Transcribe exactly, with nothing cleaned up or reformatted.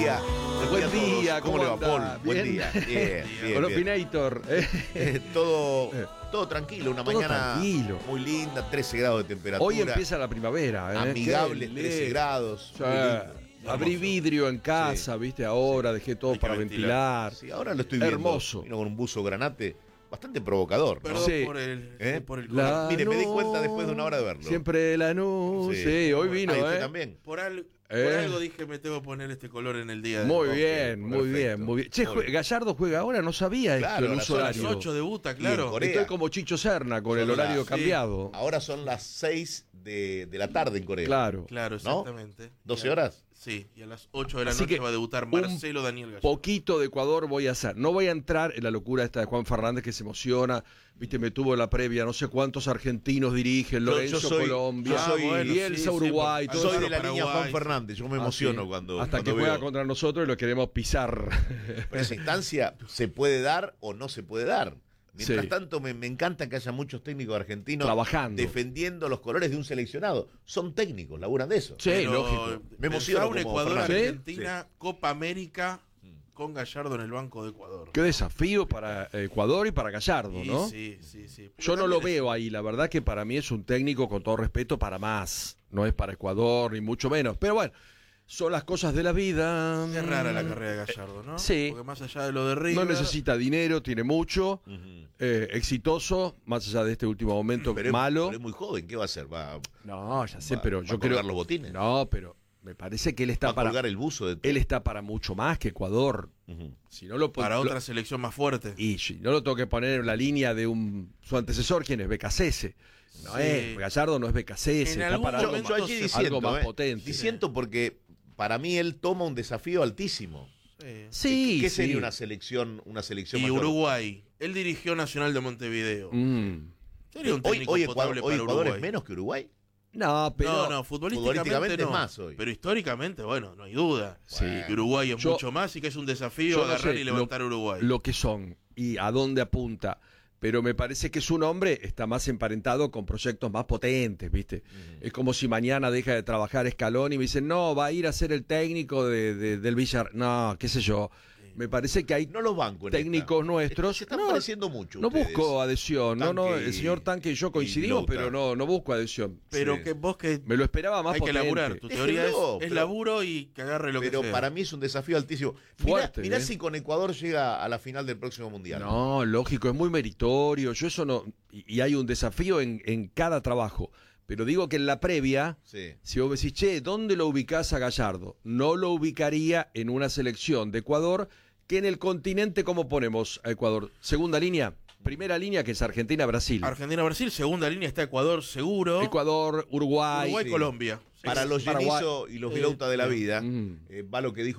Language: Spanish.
día. Buen día, ¿cómo, ¿cómo le va, Paul? Buen ¿Bien? día. Bien, bien, Con bien. Opinator. Eh, todo, todo tranquilo, una Todo mañana tranquilo. muy linda, trece grados de temperatura. Hoy empieza la primavera. ¿eh? Amigable, Qué trece lindo. grados. O sea, muy lindo, abrí hermoso. vidrio en casa, Sí. viste, ahora dejé todo Hay que para ventilar. ventilar. Sí, ahora lo estoy viendo. Hermoso. Vino con un buzo granate bastante provocador, ¿no? Perdón Sí. por el, ¿Eh? por el La color. Mire, me di luz, cuenta después de una hora de verlo. Siempre la luz. Sí, hoy vino, Ah, ¿y usted ¿eh? también? Por, al- Eh. por algo dije me tengo que poner este color en el día de Muy hoy. bien, muy perfecto. bien, muy bien. Che, Muy jue- bien. Gallardo juega ahora, no sabía Claro, esto, el a las uso A las horario. ocho debuta, Y en claro. Corea. Estoy como Chicho Serna con Son el horario las- cambiado. Ahora son las seis de, de la tarde en Corea. Claro. Claro, ¿No? exactamente. ¿doce Y a- horas? Sí, y a las ocho de la Así noche que va a debutar un Marcelo Daniel Gallardo. Poquito de Ecuador voy a hacer. No voy a entrar en la locura esta de Juan Fernández que se emociona. Viste, me tuvo en la previa, no sé cuántos argentinos dirigen, Yo- Lorenzo yo soy- Colombia, yo soy- bueno, Bielsa sí, sí, Uruguay, por- todo Soy eso. de la línea Paraguay. Juan Fernández, yo me Ah, emociono sí. cuando Hasta cuando que juega veo. contra nosotros y lo queremos pisar. Pero esa instancia se puede dar o no se puede dar. Mientras Sí. tanto, me, me encanta que haya muchos técnicos argentinos Trabajando. defendiendo los colores de un seleccionado. Son técnicos, laburan de eso. Sí, Pero lógico. Me pensá emociono un como Ecuador Fernández. Argentina, Copa América con Gallardo en el banco de Ecuador. Qué desafío para Ecuador y para Gallardo, Y ¿no? Sí, sí, sí. Porque Yo no lo también es- veo ahí, la verdad que para mí es un técnico, con todo respeto, para más. No es para Ecuador, ni mucho menos. Pero bueno, son las cosas de la vida. Es rara la carrera de Gallardo, ¿no? Sí. Porque más allá de lo de River. No necesita dinero, tiene mucho, Ujú. eh, exitoso, más allá de este último momento Pero es- malo. pero es muy joven, ¿qué va a hacer? ¿Va, No, ya sé, va- pero va yo a creo. colgar los botines? No, pero me parece que él va está a para. colgar el buzo de Él está para mucho más que Ecuador. Ujú. Si no lo pon- Para lo- otra selección más fuerte. Y si no lo tengo que poner en la línea de un su antecesor, ¿quién es? Becasese. No Sí. es, Gallardo no es Becasese, En está algún para Yo, algo momento más, yo allí se- disiento, algo más ¿eh? potente. Disiento porque para mí él toma un desafío altísimo. Sí. Sí, ¿Qué sí. sería una selección, una selección Y mayor? Uruguay. Él dirigió Nacional de Montevideo. Mm. Sería un Hoy, técnico hoy Ecuador, potable hoy para Ecuador Uruguay. es menos que Uruguay. No, pero no, no, futbolísticamente, futbolísticamente no. es más hoy. Pero históricamente, bueno, no hay duda. Sí. Que Uruguay es Yo- mucho más y que es un desafío yo no agarrar sé y levantar lo, Uruguay. lo que son y a dónde apunta. Pero me parece que su nombre está más emparentado con proyectos más potentes, ¿viste? Es como si mañana deja de trabajar Scaloni y me dicen, no, va a ir a ser el técnico de, de- del Villar. No, qué sé yo. Me parece que hay No los bancos. en técnicos esta. nuestros. Se están no, pareciendo mucho. No ustedes. busco adhesión. No, no, Tanque el señor y- Tanque y yo y coincidimos, Louta. pero no, no busco adhesión. Pero Sí. que vos que Me lo esperaba más hay que potente. laburar. Tu teoría es, Déjenlo, es pero- laburo y que agarre lo Pero que sea. para mí es un desafío altísimo. Fuerte, Mirá, mirá ¿eh? si con Ecuador llega a la final del próximo Mundial. No, lógico, es muy meritorio. Yo eso no. Y, y hay un desafío en, en cada trabajo. Pero digo que en la previa, Sí. si vos decís, che, ¿dónde lo ubicás a Gallardo? No lo ubicaría en una selección de Ecuador, que en el continente, ¿cómo ponemos a Ecuador? Segunda línea, primera línea, que es Argentina-Brasil. Argentina-Brasil, segunda línea está Ecuador seguro. Ecuador, Uruguay. Uruguay, sí. Colombia. Para Sí. los Paraguay. Yenizo y los Eh, Vilouta de la eh, vida, mm. eh, va lo que dijo